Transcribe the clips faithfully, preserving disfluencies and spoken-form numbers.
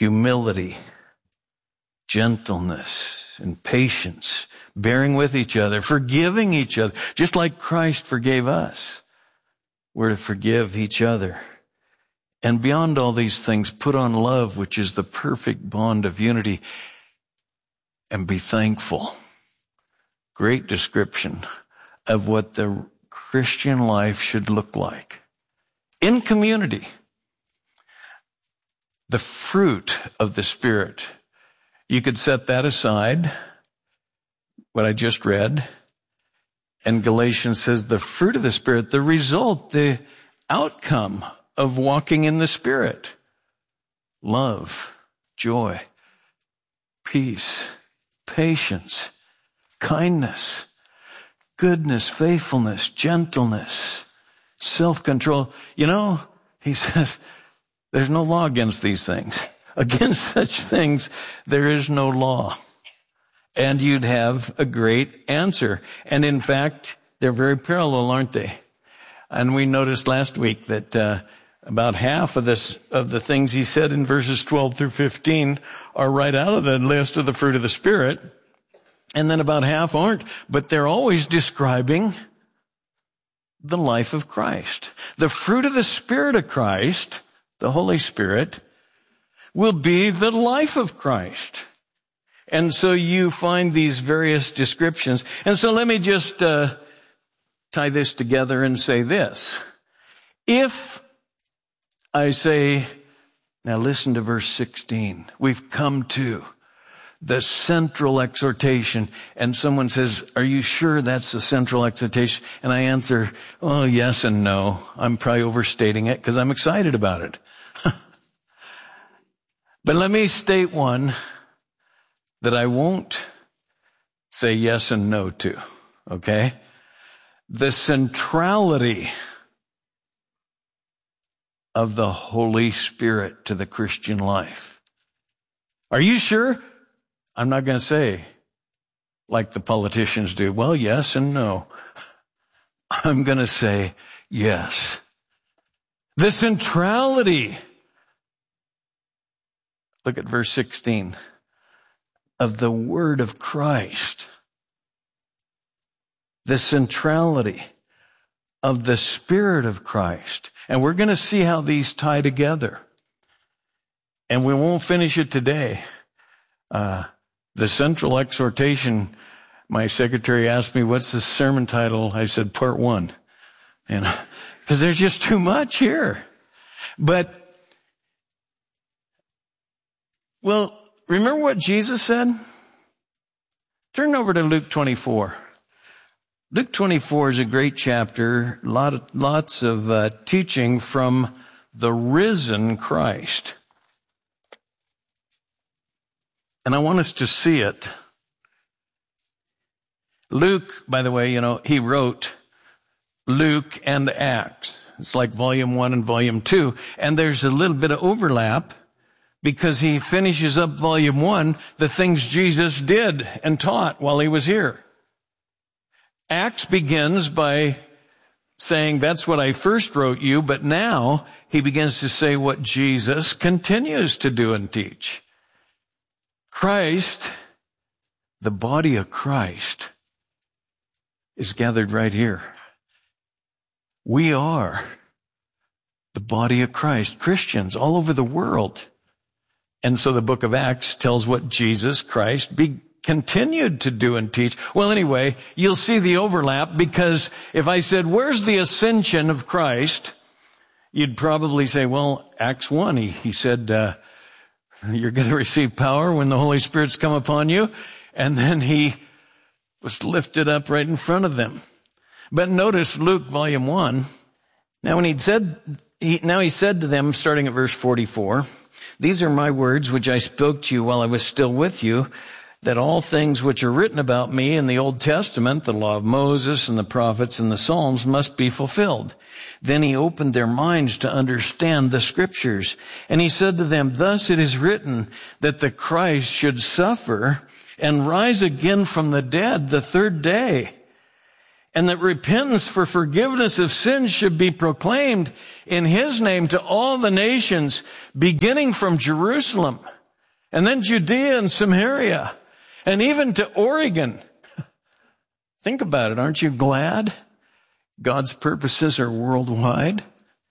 humility, gentleness, and patience, bearing with each other, forgiving each other, just like Christ forgave us. We're to forgive each other. And beyond all these things, put on love, which is the perfect bond of unity, and be thankful. Great description of what the Christian life should look like. In community, the fruit of the Spirit. You could set that aside, what I just read. And Galatians says the fruit of the Spirit, the result, the outcome of walking in the Spirit. Love, joy, peace, patience, kindness, goodness, faithfulness, gentleness, self-control. You know, he says, there's no law against these things. Against such things, there is no law. And you'd have a great answer. And in fact, they're very parallel, aren't they? And we noticed last week that uh, about half of this of the things he said in verses twelve through fifteen are right out of the list of the fruit of the Spirit. And then about half aren't, but they're always describing the life of Christ. The fruit of the Spirit of Christ, the Holy Spirit, will be the life of Christ. And so you find these various descriptions. And so let me just uh, tie this together and say this. If I say, now listen to verse sixteen, we've come to the central exhortation, and someone says, are you sure that's the central exhortation? And I answer, oh, yes and no. I'm probably overstating it because I'm excited about it. But let me state one that I won't say yes and no to, okay? The centrality of the Holy Spirit to the Christian life. Are you sure? I'm not going to say, like the politicians do, well, yes and no. I'm going to say yes. The centrality. Look at verse sixteen. Of the word of Christ. The centrality of the Spirit of Christ. And we're going to see how these tie together. And we won't finish it today. Uh, the central exhortation, my secretary asked me, what's the sermon title? I said, part one. And because there's just too much here. But, well, remember what Jesus said? Turn over to Luke twenty-four. Luke twenty-four is a great chapter, lot of, lots of uh, teaching from the risen Christ. And I want us to see it. Luke, by the way, you know, he wrote Luke and Acts. It's like volume one and volume two. And there's a little bit of overlap because he finishes up volume one, the things Jesus did and taught while he was here. Acts begins by saying, that's what I first wrote you, but now he begins to say what Jesus continues to do and teach. Christ, the body of Christ, is gathered right here. We are the body of Christ, Christians all over the world. And so the book of Acts tells what Jesus Christ be, continued to do and teach. Well, anyway, you'll see the overlap because if I said, where's the ascension of Christ? You'd probably say, well, Acts one, he, he said, uh, you're going to receive power when the Holy Spirit's come upon you. And then he was lifted up right in front of them. But notice Luke volume one. Now when he'd said, he, now he said to them, starting at verse forty-four, these are my words which I spoke to you while I was still with you, that all things which are written about me in the Old Testament, the law of Moses and the prophets and the Psalms, must be fulfilled. Then he opened their minds to understand the scriptures. And he said to them, thus it is written that the Christ should suffer and rise again from the dead the third day, and that repentance for forgiveness of sins should be proclaimed in his name to all the nations, beginning from Jerusalem, and then Judea and Samaria, and even to Oregon. Think about it. Aren't you glad God's purposes are worldwide?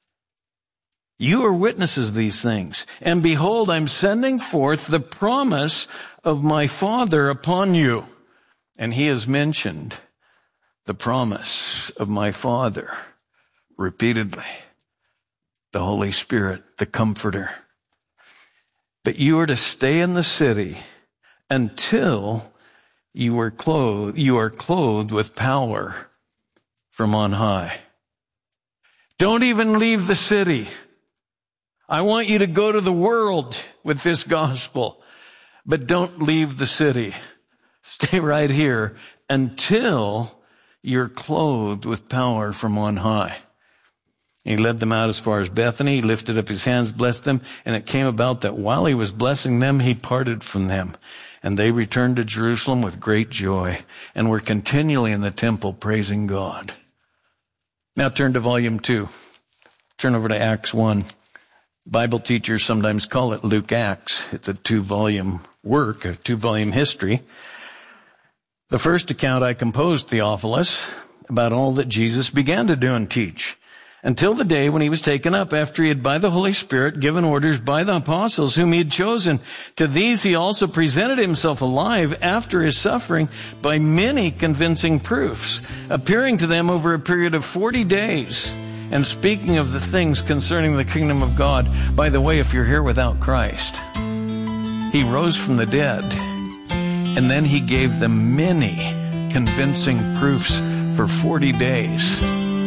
You are witnesses of these things. And behold, I'm sending forth the promise of my Father upon you. And he has mentioned the promise of my Father repeatedly. The Holy Spirit, the Comforter. But you are to stay in the city until you are clothed, you are clothed with power from on high. Don't even leave the city. I want you to go to the world with this gospel, but don't leave the city. Stay right here until you're clothed with power from on high. He led them out as far as Bethany. He lifted up his hands, blessed them, and it came about that while he was blessing them, he parted from them. And they returned to Jerusalem with great joy and were continually in the temple praising God. Now turn to volume two. Turn over to Acts one. Bible teachers sometimes call it Luke Acts. It's a two-volume work, a two-volume history. The first account I composed, Theophilus, about all that Jesus began to do and teach, until the day when he was taken up, after he had by the Holy Spirit given orders by the apostles whom he had chosen. To these he also presented himself alive after his suffering by many convincing proofs, appearing to them over a period of forty days, and speaking of the things concerning the kingdom of God. By the way, if you're here without Christ, he rose from the dead, and then he gave them many convincing proofs for forty days.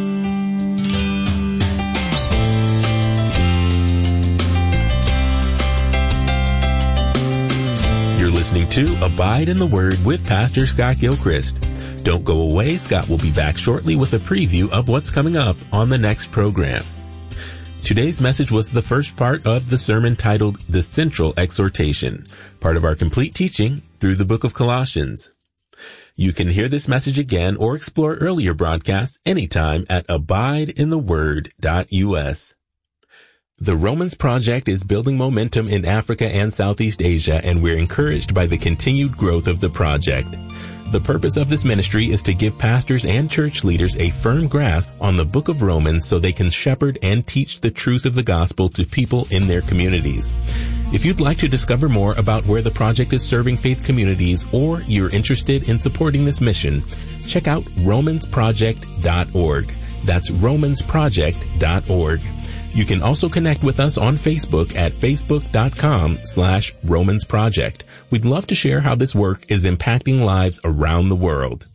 You're listening to Abide in the Word with Pastor Scott Gilchrist. Don't go away. Scott will be back shortly with a preview of what's coming up on the next program. Today's message was the first part of the sermon titled The Central Exhortation, part of our complete teaching through the book of Colossians. You can hear this message again or explore earlier broadcasts anytime at abide in the word dot U S. The Romans Project is building momentum in Africa and Southeast Asia, and we're encouraged by the continued growth of the project. The purpose of this ministry is to give pastors and church leaders a firm grasp on the book of Romans so they can shepherd and teach the truth of the gospel to people in their communities. If you'd like to discover more about where the project is serving faith communities, or you're interested in supporting this mission, check out romans project dot org. That's romans project dot org. You can also connect with us on Facebook at facebook.com slash Romans Project. We'd love to share how this work is impacting lives around the world.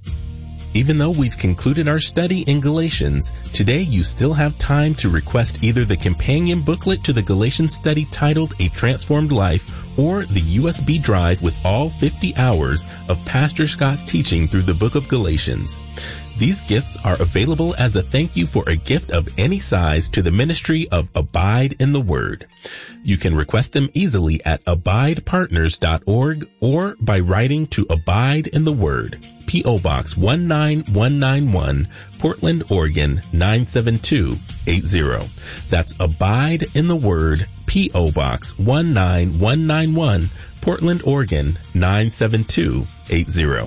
Even though we've concluded our study in Galatians, today you still have time to request either the companion booklet to the Galatians study titled A Transformed Life, or the U S B drive with all fifty hours of Pastor Scott's teaching through the book of Galatians. These gifts are available as a thank you for a gift of any size to the ministry of Abide in the Word. You can request them easily at abide partners dot org or by writing to Abide in the Word, P O Box one nine one nine one, Portland, Oregon nine seven two eight zero. That's Abide in the Word, P O Box one nine one nine one, Portland, Oregon nine seven two eight zero.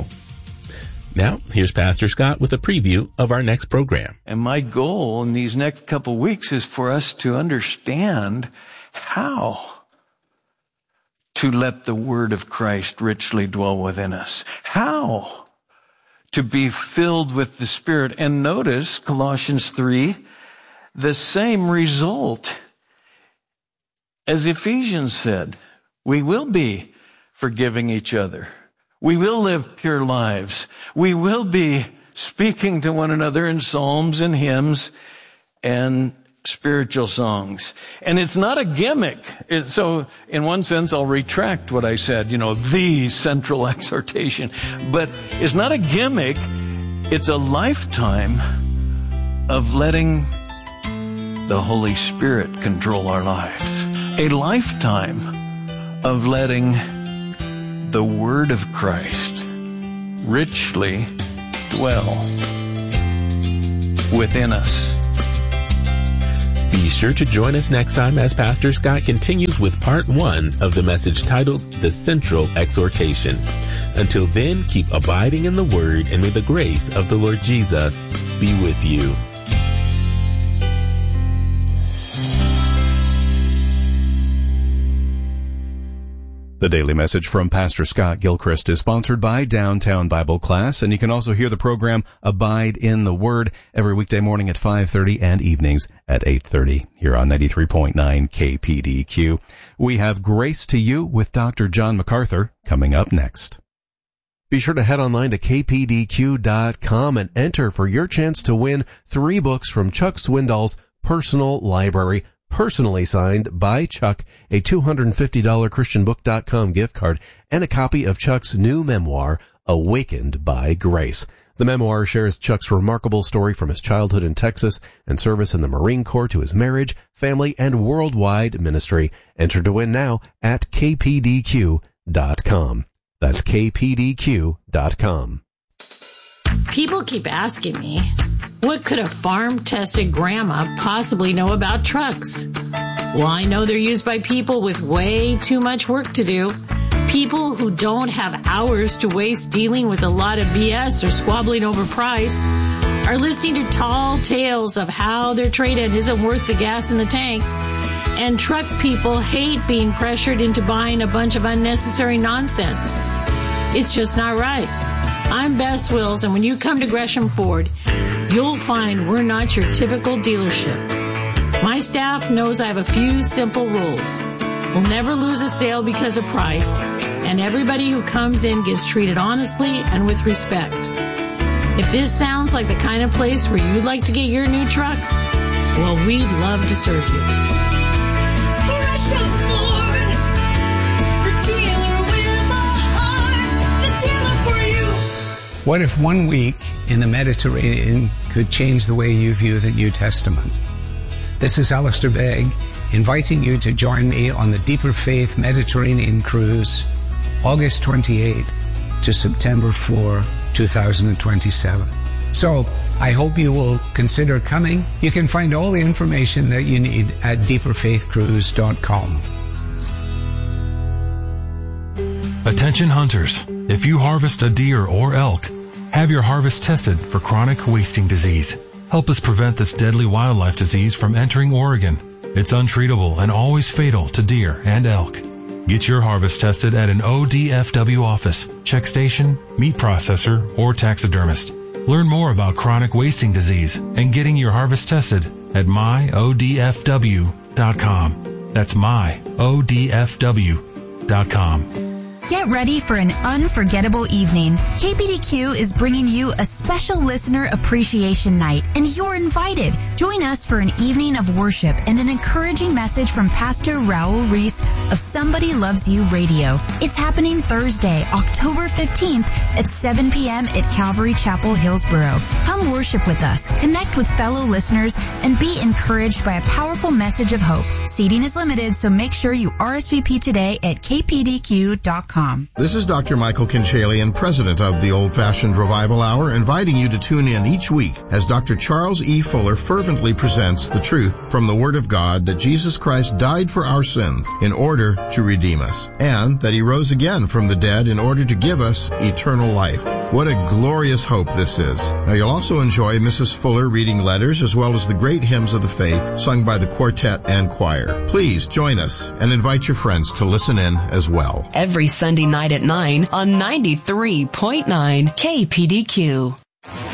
Now, here's Pastor Scott with a preview of our next program. And my goal in these next couple weeks is for us to understand how to let the word of Christ richly dwell within us. How to be filled with the Spirit. And notice Colossians three, the same result as Ephesians said. We will be forgiving each other. We will live pure lives. We will be speaking to one another in psalms and hymns and spiritual songs. And it's not a gimmick. It, so in one sense, I'll retract what I said, you know, the central exhortation. But it's not a gimmick. It's a lifetime of letting the Holy Spirit control our lives. A lifetime of letting the Word of Christ richly dwell within us. Be sure to join us next time as Pastor Scott continues with part one of the message titled The Central Exhortation. Until then, keep abiding in the Word, and may the grace of the Lord Jesus be with you. The daily message from Pastor Scott Gilchrist is sponsored by Downtown Bible Class, and you can also hear the program Abide in the Word every weekday morning at five thirty and evenings at eight thirty here on ninety-three point nine K P D Q. We have Grace to You with Doctor John MacArthur coming up next. Be sure to head online to K P D Q dot com and enter for your chance to win three books from Chuck Swindoll's personal library, personally signed by Chuck, a two hundred fifty dollars Christian Book dot com gift card, and a copy of Chuck's new memoir, Awakened by Grace. The memoir shares Chuck's remarkable story from his childhood in Texas and service in the Marine Corps to his marriage, family, and worldwide ministry. Enter to win now at K P D Q dot com. That's K P D Q dot com. People keep asking me, what could a farm-tested grandma possibly know about trucks? Well, I know they're used by people with way too much work to do. People who don't have hours to waste dealing with a lot of B S or squabbling over price are listening to tall tales of how their trade-in isn't worth the gas in the tank. And truck people hate being pressured into buying a bunch of unnecessary nonsense. It's just not right. I'm Bess Wills, and when you come to Gresham Ford, you'll find we're not your typical dealership. My staff knows I have a few simple rules. We'll never lose a sale because of price, and everybody who comes in gets treated honestly and with respect. If this sounds like the kind of place where you'd like to get your new truck, well, we'd love to serve you. Gresham Ford, the dealer with a heart, the dealer for you. What if one week in the Mediterranean could change the way you view the New Testament? This is Alistair Begg, inviting you to join me on the Deeper Faith Mediterranean Cruise, August twenty-eighth to September fourth, two thousand twenty-seven. So, I hope you will consider coming. You can find all the information that you need at deeper faith cruise dot com. Attention hunters, if you harvest a deer or elk, have your harvest tested for chronic wasting disease. Help us prevent this deadly wildlife disease from entering Oregon. It's untreatable and always fatal to deer and elk. Get your harvest tested at an O D F W office, check station, meat processor, or taxidermist. Learn more about chronic wasting disease and getting your harvest tested at my O D F W dot com. That's my O D F W dot com. Get ready for an unforgettable evening. K P D Q is bringing you a special listener appreciation night, and you're invited. Join us for an evening of worship and an encouraging message from Pastor Raul Reese of Somebody Loves You Radio. It's happening Thursday, October fifteenth at seven p.m. at Calvary Chapel, Hillsboro. Come worship with us, connect with fellow listeners, and be encouraged by a powerful message of hope. Seating is limited, so make sure you R S V P today at K P D Q dot com. This is Doctor Michael Kinchalian, president of the Old Fashioned Revival Hour, inviting you to tune in each week as Doctor Charles E. Fuller fervently presents the truth from the Word of God that Jesus Christ died for our sins in order to redeem us, and that He rose again from the dead in order to give us eternal life. What a glorious hope this is. Now you'll also enjoy Missus Fuller reading letters as well as the great hymns of the faith sung by the quartet and choir. Please join us and invite your friends to listen in as well. Every Sunday night at nine on ninety-three point nine K P D Q.